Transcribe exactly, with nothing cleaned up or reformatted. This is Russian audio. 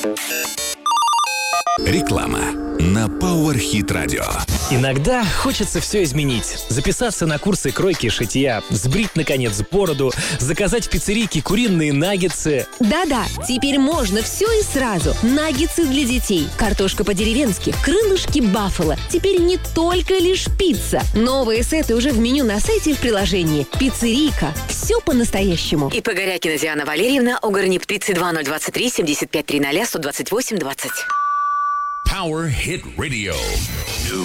Реклама на Power Hit Radio. Иногда хочется все изменить. Записаться на курсы кройки и шитья, сбрить, наконец, бороду, заказать в пиццерийке куриные наггетсы. Да-да, теперь можно все и сразу. Наггетсы для детей, картошка по-деревенски, крылышки баффало. Теперь не только лишь пицца. Новые сеты уже в меню на сайте и в приложении. Пиццерийка. Все по-настоящему. И Погорякина Диана Валерьевна, Угорнип тридцать два ноль двадцать три семьдесят пять три ноль сто двадцать восемь двадцать. Power Hit Radio.